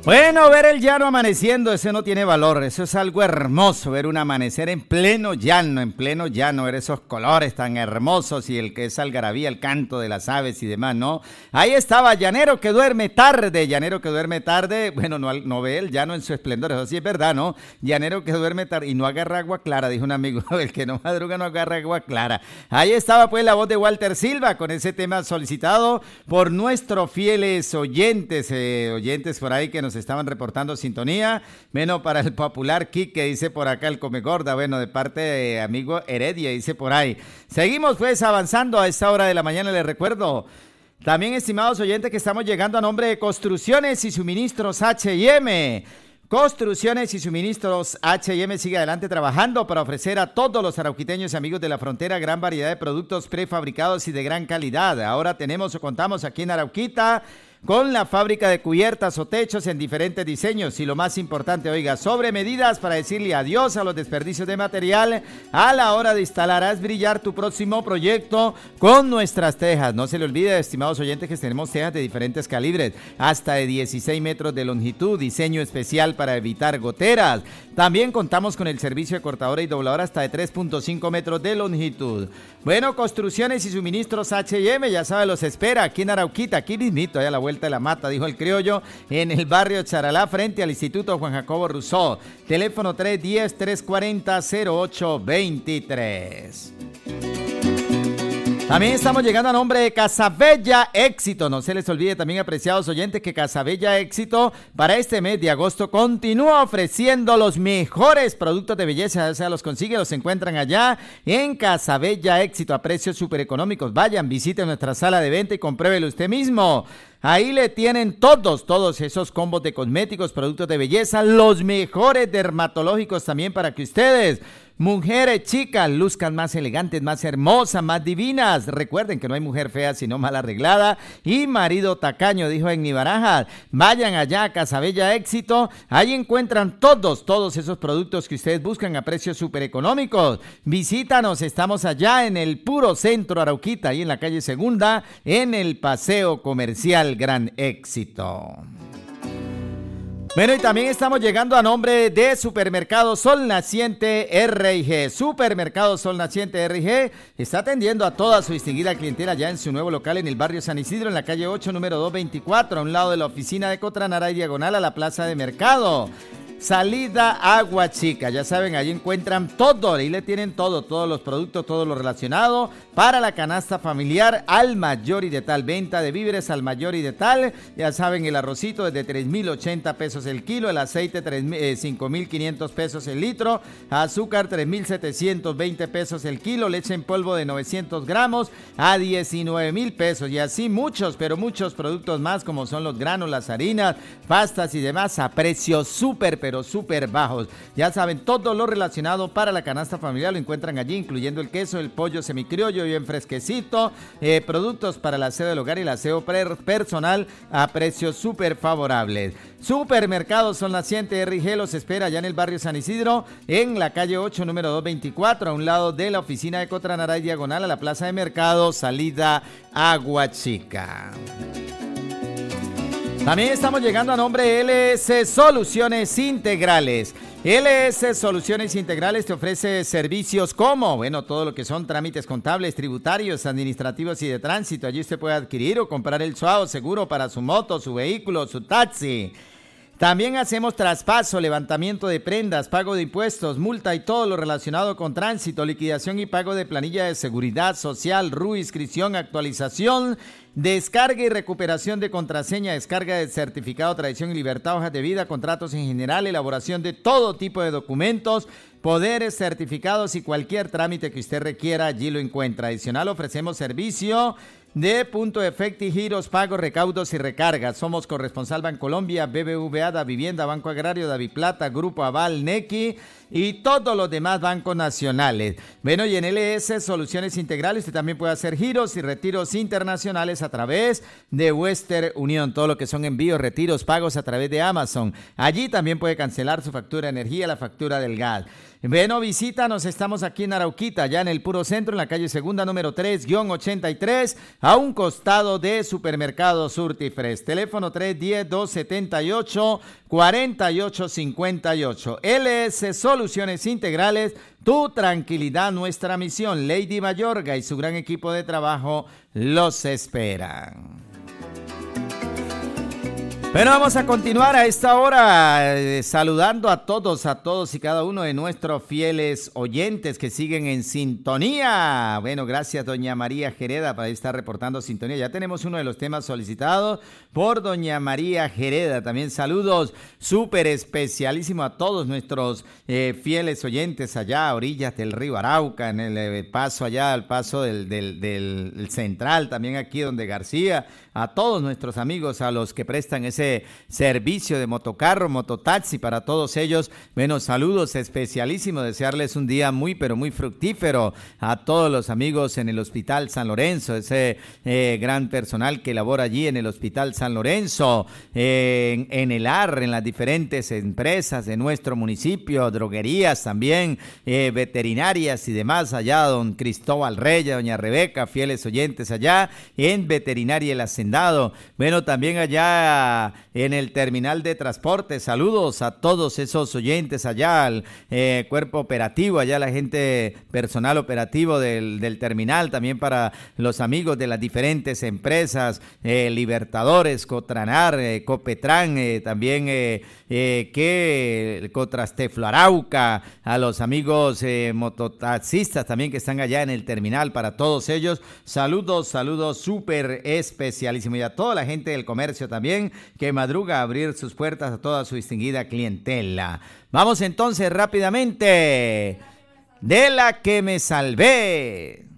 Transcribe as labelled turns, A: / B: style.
A: Bueno, ver el llano amaneciendo, eso no tiene valor, eso es algo hermoso, ver un amanecer en pleno llano, ver esos colores tan hermosos y el que es algarabía, el canto de las aves y demás, ¿no? Ahí estaba, llanero que duerme tarde, bueno, no ve el llano en su esplendor, eso sí es verdad, ¿no? Llanero que duerme tarde y no agarra agua clara, dijo un amigo, el que no madruga no agarra agua clara. Ahí estaba pues la voz de Walter Silva con ese tema solicitado por nuestros fieles oyentes por ahí que nos estaban reportando sintonía. Bueno, para el popular Quique, dice por acá el Comegorda, bueno, de parte de amigo Heredia, dice por ahí. Seguimos pues avanzando a esta hora de la mañana, les recuerdo. También, estimados oyentes, que estamos llegando a nombre de Construcciones y Suministros H&M. Construcciones y Suministros H&M sigue adelante trabajando para ofrecer a todos los arauquiteños y amigos de la frontera gran variedad de productos prefabricados y de gran calidad. Ahora contamos aquí en Arauquita con la fábrica de cubiertas o techos en diferentes diseños y lo más importante, oiga, sobre medidas para decirle adiós a los desperdicios de material a la hora de instalar. Haz brillar tu próximo proyecto con nuestras tejas. No se le olvide, estimados oyentes, que tenemos tejas de diferentes calibres, hasta de 16 metros de longitud, diseño especial para evitar goteras. También contamos con el servicio de cortadora y dobladora hasta de 3.5 metros de longitud. Bueno, Construcciones y Suministros H&M, ya sabe, los espera aquí en Arauquita, aquí mismito, allá a la vuelta de la mata, dijo el criollo, en el barrio Charalá, frente al Instituto Juan Jacobo Rousseau. Teléfono 310-340-0823. También estamos llegando a nombre de Casabella Éxito. No se les olvide también, apreciados oyentes, que Casabella Éxito para este mes de agosto continúa ofreciendo los mejores productos de belleza. O sea, los encuentran allá en Casabella Éxito a precios súper económicos. Vayan, visiten nuestra sala de venta y compruébelo usted mismo. Ahí le tienen todos esos combos de cosméticos, productos de belleza, los mejores dermatológicos también para que ustedes, mujeres, chicas, luzcan más elegantes, más hermosas, más divinas. Recuerden que no hay mujer fea sino mal arreglada y marido tacaño, dijo Egni Barajas. Vayan allá a Casabella Éxito, ahí encuentran todos esos productos que ustedes buscan a precios súper económicos. Visítanos, estamos allá en el puro centro Arauquita, ahí en la calle Segunda, en el Paseo Comercial Gran Éxito. Bueno, y también estamos llegando a nombre de Supermercado Sol Naciente R&G. Supermercado Sol Naciente R&G está atendiendo a toda su distinguida clientela ya en su nuevo local en el barrio San Isidro, en la calle 8, número 224, a un lado de la oficina de Cotranara y diagonal a la plaza de mercado. Salida Agua Chica, ya saben, ahí encuentran todo, ahí le tienen todos los productos, todo lo relacionado para la canasta familiar al mayor y de tal, venta de víveres al mayor y de tal, ya saben, el arrocito desde 3,080 pesos el kilo, el aceite 5,500 pesos el litro, azúcar 3,720 pesos el kilo, leche en polvo de 900 gramos a 19,000 pesos y así muchos productos más como son los granos, las harinas, pastas y demás a precios súper bajos. Ya saben, todo lo relacionado para la canasta familiar lo encuentran allí, incluyendo el queso, el pollo semicriollo bien fresquecito, productos para el aseo del hogar y el aseo personal a precios súper favorables. Supermercado Sol Naciente R&G los espera allá en el barrio San Isidro, en la calle 8, número 224, a un lado de la oficina de Cotranara y diagonal a la plaza de mercado, salida Agua Chica. También estamos llegando a nombre de LS Soluciones Integrales. LS Soluciones Integrales te ofrece servicios como, bueno, todo lo que son trámites contables, tributarios, administrativos y de tránsito. Allí usted puede adquirir o comprar el SUAO seguro para su moto, su vehículo, su taxi. También hacemos traspaso, levantamiento de prendas, pago de impuestos, multa y todo lo relacionado con tránsito, liquidación y pago de planilla de seguridad social, RU, inscripción, actualización, descarga y recuperación de contraseña, descarga de certificado, tradición y libertad, hojas de vida, contratos en general, elaboración de todo tipo de documentos, poderes, certificados y cualquier trámite que usted requiera, allí lo encuentra. Adicional, ofrecemos servicio de punto de efecto y giros, pagos, recaudos y recargas. Somos corresponsal Bancolombia, BBVA, Da Vivienda, Banco Agrario, Daviplata, Grupo Aval, Nequi y todos los demás bancos nacionales. Bueno, y en LS Soluciones Integrales usted también puede hacer giros y retiros internacionales a través de Western Union. Todo lo que son envíos, retiros, pagos a través de Amazon. Allí también puede cancelar su factura de energía, la factura del gas. Bueno, visítanos, estamos aquí en Arauquita, ya en el puro centro, en la calle Segunda, número 3-83, a un costado de Supermercado Surtifres. Teléfono 310-278-4858. LS Soluciones Integrales, tu tranquilidad, nuestra misión. Lady Mayorga y su gran equipo de trabajo los esperan. Bueno, vamos a continuar a esta hora saludando a todos y cada uno de nuestros fieles oyentes que siguen en sintonía. Bueno, gracias doña María Jereda por estar reportando sintonía. Ya tenemos uno de los temas solicitados por doña María Jereda. También saludos súper especialísimo a todos nuestros fieles oyentes allá a orillas del río Arauca, en el paso allá, al paso del central, también aquí donde García, a todos nuestros amigos, a los que prestan ese servicio de motocarro, mototaxi, para todos ellos, bueno, saludos especialísimos, desearles un día muy, pero muy fructífero a todos los amigos en el Hospital San Lorenzo, ese gran personal que labora allí en el Hospital San Lorenzo, en el AR, en las diferentes empresas de nuestro municipio, droguerías también, veterinarias y demás, allá don Cristóbal Reyes, doña Rebeca, fieles oyentes allá en Veterinaria El Hacendado, bueno, también allá en el terminal de transporte, saludos a todos esos oyentes allá, al cuerpo operativo, allá la gente personal operativo del terminal, también para los amigos de las diferentes empresas, Libertadores, Cotranar, Copetran, también Cotrasteflo Arauca, a los amigos mototaxistas también que están allá en el terminal, para todos ellos, saludos súper especialísimos, y a toda la gente del comercio también, que madruga a abrir sus puertas a toda su distinguida clientela. Vamos entonces rápidamente, de la que me salvé.